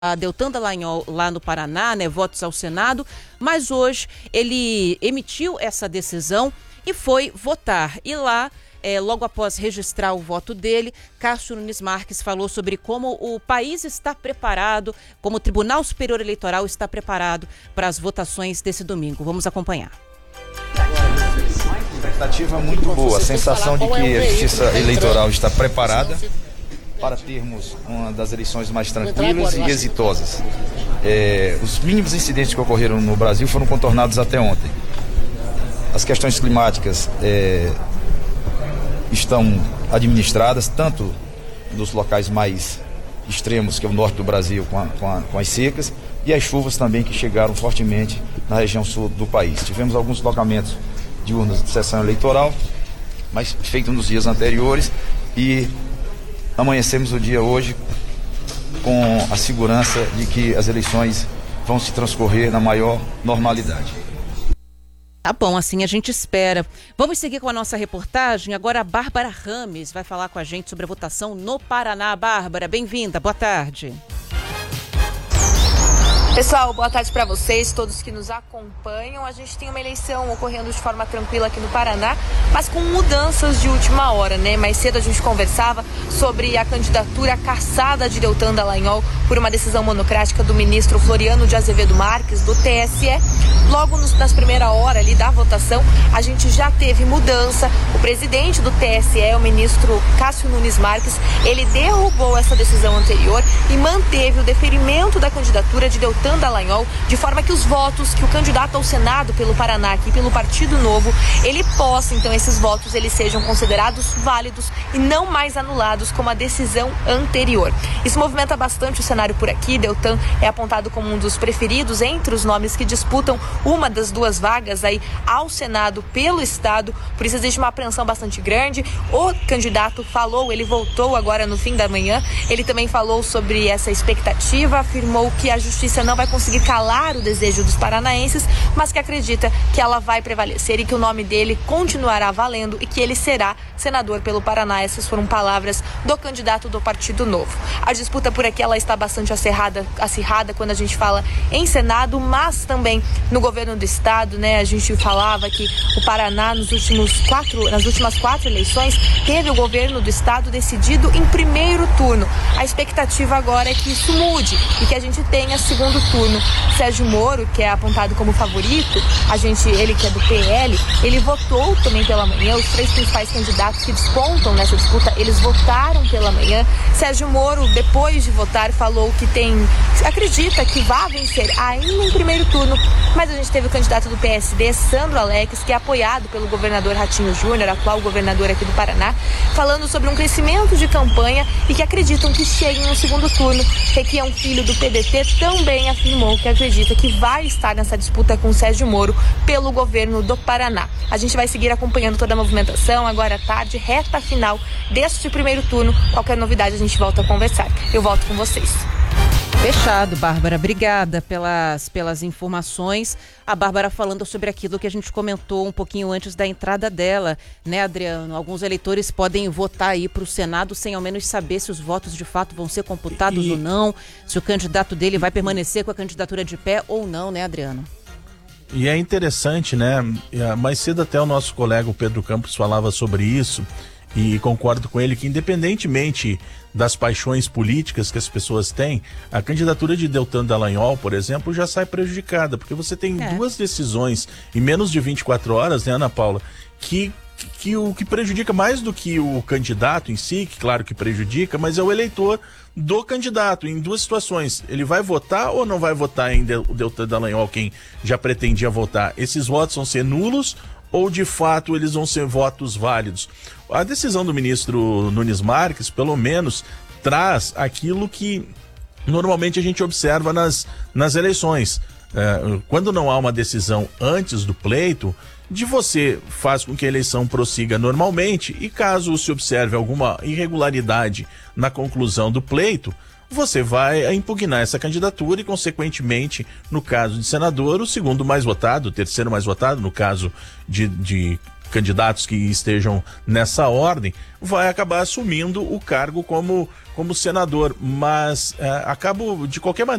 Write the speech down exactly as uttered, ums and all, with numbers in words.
a Deltan Dallagnol lá no Paraná, né, votos ao Senado, mas hoje ele emitiu essa decisão e foi votar. E lá, é, logo após registrar o voto dele, Cássio Nunes Marques falou sobre como o país está preparado, como o Tribunal Superior Eleitoral está preparado para as votações desse domingo. Vamos acompanhar. Expectativa muito boa, a sensação de que a Justiça Eleitoral está preparada para termos uma das eleições mais tranquilas e exitosas. É, os mínimos incidentes que ocorreram no Brasil foram contornados até ontem. As questões climáticas é, estão administradas, tanto nos locais mais extremos, que é o norte do Brasil, com, a, com, a, com as secas, e as chuvas também que chegaram fortemente na região sul do país. Tivemos alguns locamentos de urnas de sessão eleitoral, mas feito nos dias anteriores, e amanhecemos o dia hoje com a segurança de que as eleições vão se transcorrer na maior normalidade. Tá bom, assim a gente espera. Vamos seguir com a nossa reportagem. Agora a Bárbara Rames vai falar com a gente sobre a votação no Paraná. Bárbara, bem-vinda, boa tarde. Pessoal, boa tarde para vocês, todos que nos acompanham. A gente tem uma eleição ocorrendo de forma tranquila aqui no Paraná, mas com mudanças de última hora, né? Mais cedo a gente conversava sobre a candidatura cassada de Deltan Dallagnol por uma decisão monocrática do ministro Floriano de Azevedo Marques, do T S E. Logo nos, nas primeiras horas ali da votação, a gente já teve mudança. O presidente do T S E, o ministro Cássio Nunes Marques, ele derrubou essa decisão anterior e manteve o deferimento da candidatura de Deltan Dallagnol, de forma que os votos que o candidato ao Senado pelo Paraná, aqui pelo Partido Novo, ele possa, então, esses votos, eles sejam considerados válidos e não mais anulados como a decisão anterior. Isso movimenta bastante o cenário por aqui. Deltan é apontado como um dos preferidos entre os nomes que disputam uma das duas vagas aí ao Senado pelo Estado, por isso existe uma apreensão bastante grande. O candidato falou, ele voltou agora no fim da manhã, ele também falou sobre essa expectativa, afirmou que a justiça não vai conseguir calar o desejo dos paranaenses, mas que acredita que ela vai prevalecer e que o nome dele continuará valendo e que ele será senador pelo Paraná. Essas foram palavras do candidato do Partido Novo. A disputa por aqui ela está bastante acirrada, acirrada quando a gente fala em Senado, mas também no governo do Estado, né? A gente falava que o Paraná nos últimos quatro, nas últimas quatro eleições teve o governo do Estado decidido em primeiro turno. A expectativa agora é que isso mude e que a gente tenha segundo turno. Sérgio Moro, que é apontado como favorito, a gente, ele que é do P L, ele votou também pela manhã. Os três principais candidatos que despontam nessa disputa, eles votaram pela manhã. Sérgio Moro, depois de votar, falou que tem, acredita que vai vencer ainda em primeiro turno, mas a gente teve o candidato do P S D, Sandro Alex, que é apoiado pelo governador Ratinho Júnior, atual governador aqui do Paraná, falando sobre um crescimento de campanha e que acreditam que cheguem no segundo turno. Requião Filho, do P D T, também afirmou que acredita que vai estar nessa disputa com Sérgio Moro pelo governo do Paraná. A gente vai seguir acompanhando toda a movimentação agora à tarde, reta final deste primeiro turno. Qualquer novidade a gente volta a conversar. Eu volto com vocês. Fechado, Bárbara. Obrigada pelas, pelas informações. A Bárbara falando sobre aquilo que a gente comentou um pouquinho antes da entrada dela, né, Adriano? Alguns eleitores podem votar aí para o Senado sem ao menos saber se os votos de fato vão ser computados e... ou não, se o candidato dele vai permanecer com a candidatura de pé ou não, né, Adriano? E é interessante, né? Mais cedo até o nosso colega o Pedro Campos falava sobre isso. E concordo com ele que, independentemente das paixões políticas que as pessoas têm, a candidatura de Deltan Dallagnol, por exemplo, já sai prejudicada, porque você tem é. duas decisões em menos de vinte e quatro horas, né, Ana Paula, que, que o que prejudica mais do que o candidato em si, que claro que prejudica, mas é o eleitor do candidato, em duas situações. Ele vai votar ou não vai votar em Deltan Dallagnol, quem já pretendia votar? Esses votos vão ser nulos ou de fato eles vão ser votos válidos? A decisão do ministro Nunes Marques, pelo menos, traz aquilo que normalmente a gente observa nas, nas eleições. É, quando não há uma decisão antes do pleito, de você faz com que a eleição prossiga normalmente, e caso se observe alguma irregularidade na conclusão do pleito, você vai impugnar essa candidatura e, consequentemente, no caso de senador, o segundo mais votado, o terceiro mais votado, no caso de, de candidatos que estejam nessa ordem, vai acabar assumindo o cargo como, como senador. Mas é, acabo, de qualquer maneira,